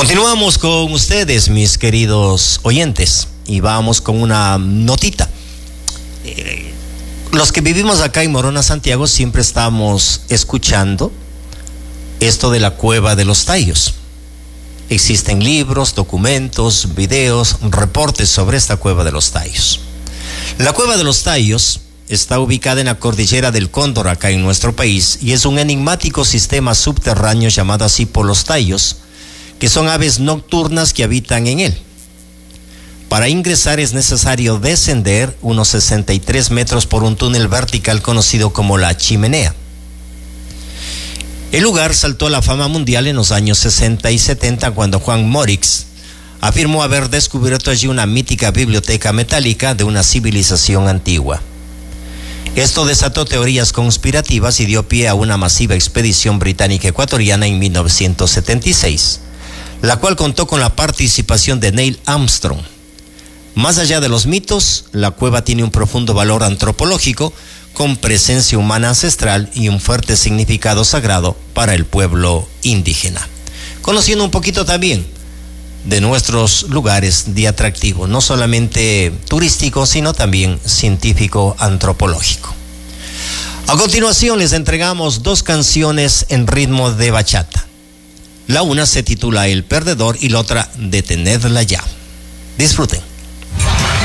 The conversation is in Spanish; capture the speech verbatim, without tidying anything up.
Continuamos con ustedes, mis queridos oyentes, y vamos con una notita. Eh, los que vivimos acá en Morona, Santiago, siempre estamos escuchando esto de la Cueva de los Tallos. Existen libros, documentos, videos, reportes sobre esta Cueva de los Tallos. La Cueva de los Tallos está ubicada en la cordillera del Cóndor, acá en nuestro país, y es un enigmático sistema subterráneo llamado así por los tallos, que son aves nocturnas que habitan en él. Para ingresar es necesario descender unos sesenta y tres metros por un túnel vertical conocido como la Chimenea. El lugar saltó a la fama mundial en los años sesenta y setenta cuando Juan Morix afirmó haber descubierto allí una mítica biblioteca metálica de una civilización antigua. Esto desató teorías conspirativas y dio pie a una masiva expedición británica ecuatoriana en mil novecientos setenta y seis, la cual contó con la participación de Neil Armstrong. Más allá de los mitos, la cueva tiene un profundo valor antropológico, con presencia humana ancestral y un fuerte significado sagrado para el pueblo indígena. Conociendo un poquito también de nuestros lugares de atractivo, no solamente turístico, sino también científico-antropológico. A continuación les entregamos dos canciones en ritmo de bachata. La una se titula El Perdedor y la otra Detenerla Ya. Disfruten.